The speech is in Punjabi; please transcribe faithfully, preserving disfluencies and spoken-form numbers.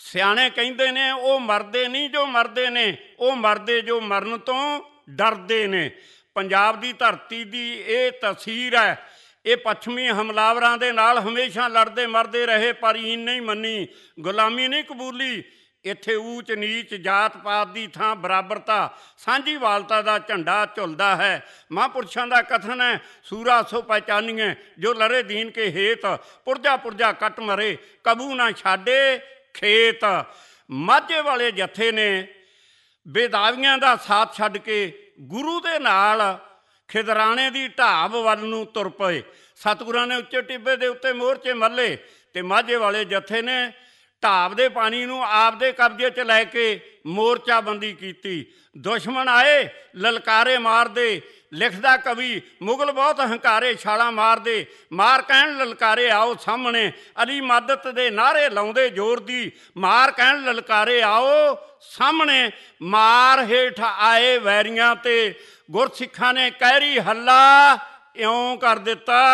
ਸਿਆਣੇ ਕਹਿੰਦੇ ਨੇ ਉਹ ਮਰਦੇ ਨਹੀਂ ਜੋ ਮਰਦੇ ਨੇ, ਉਹ ਮਰਦੇ ਜੋ ਮਰਨ ਤੋਂ ਡਰਦੇ ਨੇ। ਪੰਜਾਬ ਦੀ ਧਰਤੀ ਦੀ ਇਹ ਤਸਵੀਰ ਹੈ। ਇਹ ਪੱਛਮੀ ਹਮਲਾਵਰਾਂ ਦੇ ਨਾਲ ਹਮੇਸ਼ਾ ਲੜਦੇ ਮਰਦੇ ਰਹੇ, ਪਰ ਈਨ ਨਹੀਂ ਮੰਨੀ, ਗੁਲਾਮੀ ਨਹੀਂ ਕਬੂਲੀ। ਇੱਥੇ ਊਚ ਨੀਚ ਜਾਤ ਪਾਤ ਦੀ ਥਾਂ ਬਰਾਬਰਤਾ ਸਾਂਝੀਵਾਲਤਾ ਦਾ ਝੰਡਾ ਝੁਲਦਾ ਹੈ। ਮਹਾਂਪੁਰਸ਼ਾਂ ਦਾ ਕਥਨ ਹੈ, ਸੂਰਾ ਸੋ ਪਹਿਚਾਨੀਏ ਜੋ ਲੜੇ ਦੀਨ ਕੇ ਹੇਤ, ਪੁਰਜਾ ਪੁਰਜਾ ਕੱਟ ਮਰੇ ਕਬੂ ਨਾ ਛਾਡੇ ਖੇਤ। ਮਾਝੇ ਵਾਲੇ ਜਥੇ ਨੇ ਬੇਦਾਵੀਆਂ ਦਾ ਸਾਥ ਛੱਡ ਕੇ ਗੁਰੂ ਦੇ ਨਾਲ ਖਿਦਰਾਣੇ ਦੀ ਢਾਬ ਵੱਲ ਨੂੰ ਤੁਰ ਪਏ। ਸਤਿਗੁਰਾਂ ਨੇ ਉੱਚੇ ਟਿੱਬੇ ਦੇ ਉੱਤੇ ਮੋਰਚੇ ਮੱਲੇ ਅਤੇ ਮਾਝੇ ਵਾਲੇ ਜਥੇ ਨੇ ਢਾਬ ਦੇ ਪਾਣੀ ਨੂੰ ਆਪਦੇ ਕਬਜ਼ੇ 'ਚ ਲੈ ਕੇ ਮੋਰਚਾਬੰਦੀ ਕੀਤੀ। ਦੁਸ਼ਮਣ ਆਏ ਲਲਕਾਰੇ ਮਾਰਦੇ, ਲਿਖਦਾ ਕਵੀ ਮੁਗਲ ਬਹੁਤ ਹੰਕਾਰੇ ਛਾਲਾਂ ਮਾਰਦੇ, ਮਾਰ ਕਹਿਣ ਲਲਕਾਰੇ ਆਓ ਸਾਹਮਣੇ, ਅਲੀ ਮਦਦ ਦੇ ਨਾਅਰੇ ਲਾਉਂਦੇ ਜ਼ੋਰ ਦੀ, ਮਾਰ ਕਹਿਣ ਲਲਕਾਰੇ ਆਓ ਸਾਹਮਣੇ। ਮਾਰ ਹੇਠ ਆਏ ਵੈਰੀਆਂ 'ਤੇ ਗੁਰਸਿੱਖਾਂ ਨੇ ਕਹਿਰੀ ਹੱਲਾ ਇਉਂ ਕਰ ਦਿੱਤਾ।